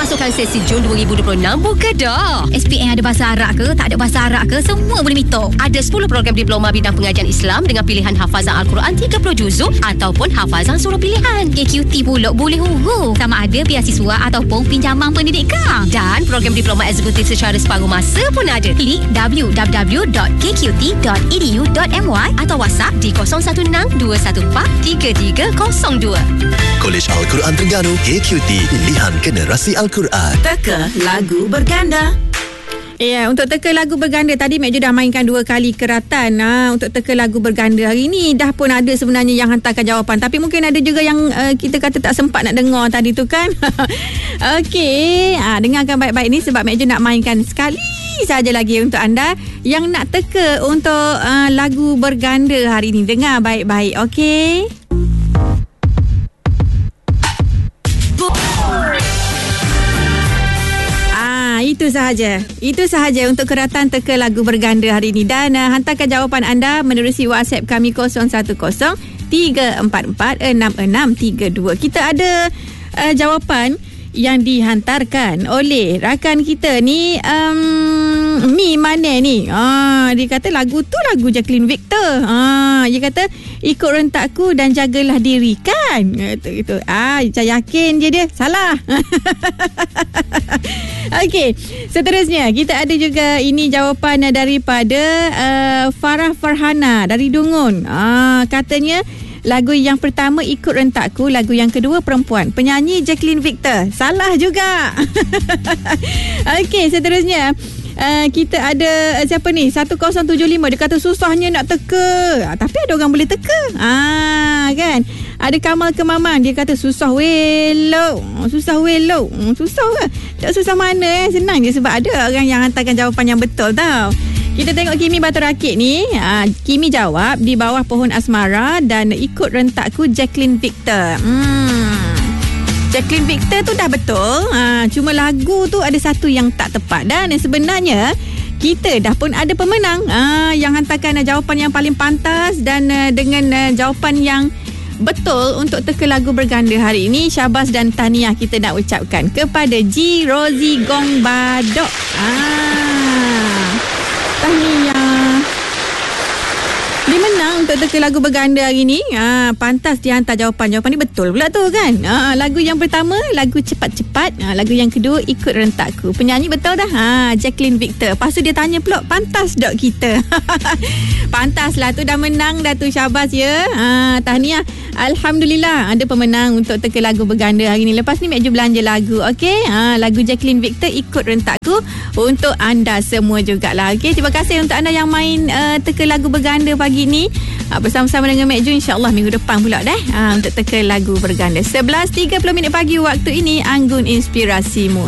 pasukan sesi Jun 2026 buka dah. SPM ada bahasa Arab ke? Tak ada bahasa Arab ke? Semua boleh mitok. Ada 10 program diploma bidang pengajian Islam dengan pilihan hafazan Al-Quran 30 juzuk ataupun hafazan surah pilihan. KQT pula boleh huru. Sama ada beasiswa ataupun pinjaman pendidikan. Dan program diploma eksekutif secara separuh masa pun ada. Klik www.kqt.edu.my atau WhatsApp di 0162143302. Kolej Al-Quran Terengganu KQT, pilihan generasi Al-Quran. Teka lagu berganda. Ya, untuk teka lagu berganda tadi Mek Jo dah mainkan 2 kali keratan untuk teka lagu berganda hari ni. Dah pun ada sebenarnya yang hantarkan jawapan, tapi mungkin ada juga yang kita kata tak sempat nak dengar tadi tu kan. Okey, dengarkan baik-baik ni sebab Mek Jo nak mainkan sekali saja lagi untuk anda yang nak teka untuk lagu berganda hari ni. Dengar baik-baik, okey? Itu sahaja untuk keratan teka lagu berganda hari ini. Dan hantarkan jawapan anda menerusi WhatsApp kami 0103446632. Kita ada jawapan yang dihantarkan oleh rakan kita ni, Mi Mane ni. Dia kata lagu tu lagu Jacqueline Victor. Dia kata ikut rentakku dan jagalah diri kan. Gitu. Saya yakin je dia salah. Okey, seterusnya kita ada juga ini jawapan daripada Farah Farhana dari Dungun. Katanya lagu yang pertama ikut rentakku, lagu yang kedua perempuan. Penyanyi Jacqueline Victor. Salah juga. Okey, seterusnya kita ada siapa ni? 1075. Dia kata susahnya nak teka. Tapi ada orang boleh teka. Kan? Ada Kamal Kemaman. Dia kata susah welo. Susah welo. Susah ke? Tak susah mana senang je sebab ada orang yang hantarkan jawapan yang betul tau. Kita tengok Kimi Batu Rakit ni. Kimi jawab di bawah pohon asmara dan ikut rentakku Jacqueline Victor. Jacqueline Victor tu dah betul. Cuma lagu tu ada satu yang tak tepat. Dan sebenarnya kita dah pun ada pemenang yang hantarkan jawapan yang paling pantas dan dengan jawapan yang betul untuk teka lagu berganda hari ini. Syabas dan tahniah kita nak ucapkan kepada G. Rosie Gong Badok. Tahniah. Dia menang untuk teka lagu berganda hari ni. Pantas dia hantar jawapan. Jawapan ni betul pula tu kan. Lagu yang pertama lagu cepat-cepat. Lagu yang kedua ikut rentakku. Penyanyi betul dah. Jacqueline Victor. Lepas tu dia tanya pula pantas dok kita. Pantas lah tu, dah menang dah tu. Syabas ya. Tahniah. Alhamdulillah ada pemenang untuk teka lagu berganda hari ni. Lepas ni Mek Jo belanja lagu. Okey. Lagu Jacqueline Victor ikut rentakku untuk anda semua jugalah. Okey. Terima kasih untuk anda yang main teka lagu berganda pagi ni. Bersama-sama dengan Mek Jo, insyaAllah minggu depan pula untuk teka lagu berganda. 11.30 pagi waktu ini. Anggun Inspirasimu.